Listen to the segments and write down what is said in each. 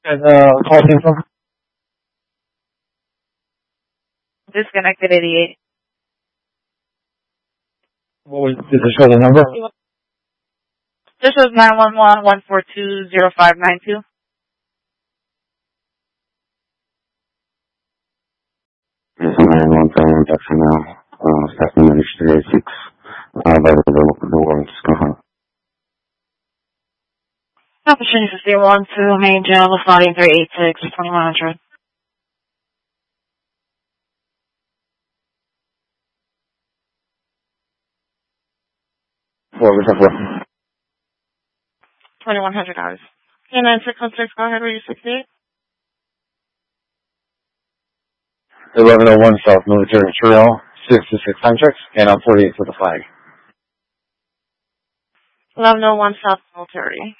And call came from? Disconnected 88. What was, did this show the number? This was 911-142-0592. Yes, 911 taxi now. Staff number 486. By the warrants. Opportunity 51 main jail, slotting 386, 2100. What was that for? $2,100. K9616, go ahead, were you 68? 1101 South Military Trail, 66 time checks, and I'm 48 for the flag. 1101 South Military.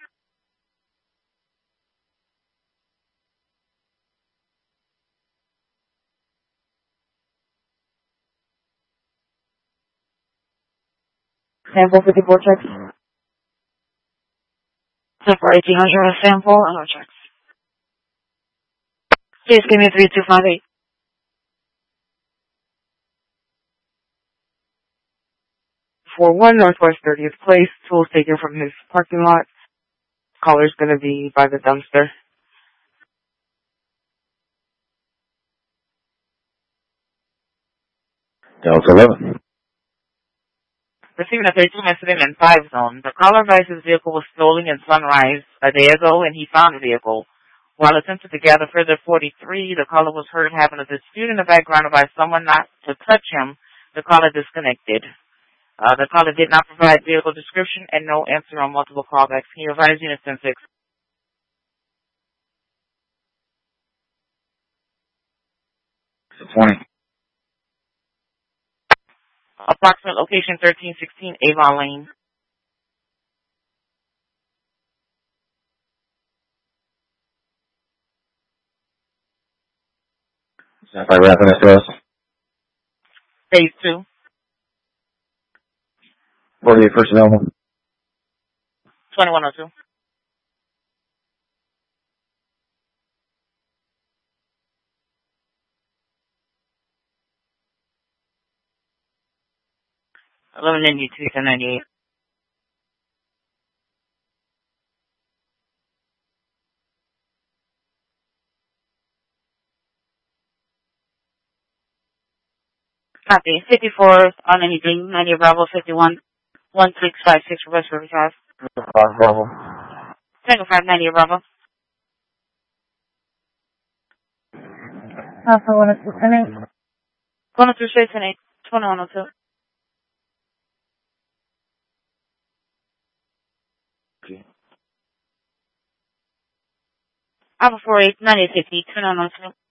Sample 54 checks. For 1800 sample, and no checks. Please give me 3258. 41 Northwest 30th Place. Tools taken from his parking lot. Caller's going to be by the dumpster. Delta 11. Receiving a 32 incident in 5 zone. The caller advised his vehicle was stolen in Sunrise a day ago, and he found the vehicle. While attempting to gather further 43, the caller was heard having a dispute in the background about someone not to touch him. The caller disconnected. The caller did not provide vehicle description and no answer on multiple callbacks. Can you advise Unit 10-6? 20. Approximate location 1316 Avon Lane. Is that by wrapping it to us? Phase 2. 48 personnel. 2102. Eliminating 298. Copy. 54 on anything. 90 Bravo 51. 1656 West River Drive. Bravo. Tango 590 Bravo. Alpha 102. 102 Space and 8. 2102. Okay. Alpha 48 9850 2902.